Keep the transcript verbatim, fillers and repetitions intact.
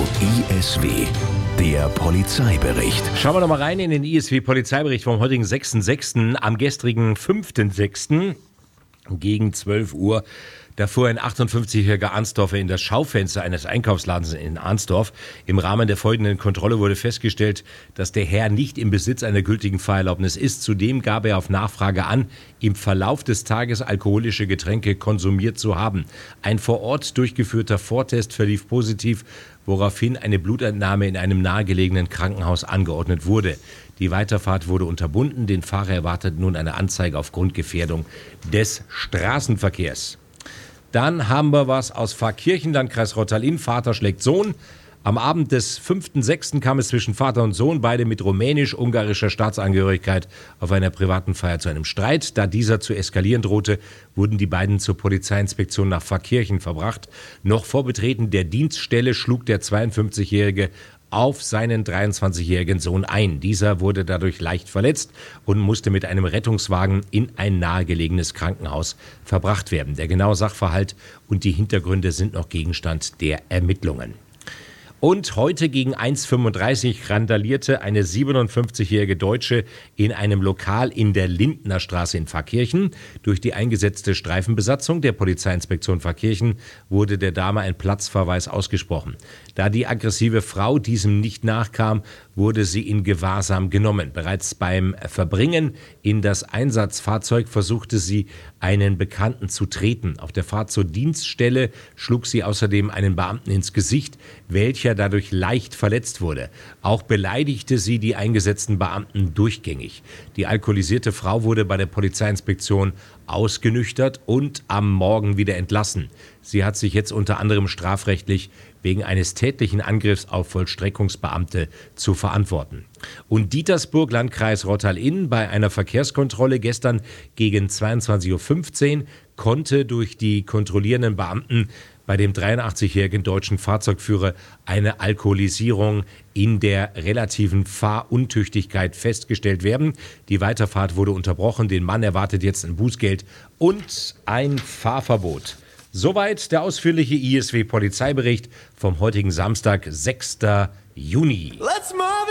I S W, der Polizeibericht. Schauen wir doch mal rein in den I S W-Polizeibericht vom heutigen sechsten sechsten Am gestrigen fünften sechsten gegen zwölf Uhr. Da fuhr ein achtundfünfzigjähriger Arnsdorfer in das Schaufenster eines Einkaufsladens in Arnsdorf. Im Rahmen der folgenden Kontrolle wurde festgestellt, dass der Herr nicht im Besitz einer gültigen Fahrerlaubnis ist. Zudem gab er auf Nachfrage an, im Verlauf des Tages alkoholische Getränke konsumiert zu haben. Ein vor Ort durchgeführter Vortest verlief positiv, woraufhin eine Blutentnahme in einem nahegelegenen Krankenhaus angeordnet wurde. Die Weiterfahrt wurde unterbunden. Den Fahrer erwartet nun eine Anzeige aufgrund Gefährdung des Straßenverkehrs. Dann haben wir was aus Pfarrkirchen, Landkreis Rottal-Inn. Vater schlägt Sohn. Am Abend des fünften sechsten kam es zwischen Vater und Sohn, beide mit rumänisch-ungarischer Staatsangehörigkeit, auf einer privaten Feier zu einem Streit. Da dieser zu eskalieren drohte, wurden die beiden zur Polizeiinspektion nach Pfarrkirchen verbracht. Noch vor Betreten der Dienststelle schlug der zweiundfünfzigjährige auf seinen dreiundzwanzigjährigen Sohn ein. Dieser wurde dadurch leicht verletzt und musste mit einem Rettungswagen in ein nahegelegenes Krankenhaus verbracht werden. Der genaue Sachverhalt und die Hintergründe sind noch Gegenstand der Ermittlungen. Und heute gegen eins Uhr fünfunddreißig randalierte eine siebenundfünfzigjährige Deutsche in einem Lokal in der Lindnerstraße in Pfarrkirchen. Durch die eingesetzte Streifenbesatzung der Polizeiinspektion Pfarrkirchen wurde der Dame ein Platzverweis ausgesprochen. Da die aggressive Frau diesem nicht nachkam, wurde sie in Gewahrsam genommen. Bereits beim Verbringen in das Einsatzfahrzeug versuchte sie, einen Bekannten zu treten. Auf der Fahrt zur Dienststelle schlug sie außerdem einen Beamten ins Gesicht, welcher dadurch leicht verletzt wurde. Auch beleidigte sie die eingesetzten Beamten durchgängig. Die alkoholisierte Frau wurde bei der Polizeiinspektion ausgenüchtert und am Morgen wieder entlassen. Sie hat sich jetzt unter anderem strafrechtlich wegen eines tätlichen Angriffs auf Vollstreckungsbeamte zu verantworten. Und Dietersburg, Landkreis Rottal-Inn, bei einer Verkehrskontrolle gestern gegen zweiundzwanzig Uhr fünfzehn konnte durch die kontrollierenden Beamten bei dem dreiundachtzigjährigen deutschen Fahrzeugführer eine Alkoholisierung in der relativen Fahruntüchtigkeit festgestellt werden. Die Weiterfahrt wurde unterbrochen. Den Mann erwartet jetzt ein Bußgeld und ein Fahrverbot. Soweit der ausführliche I S W-Polizeibericht vom heutigen Samstag, sechsten Juni. Let's move it!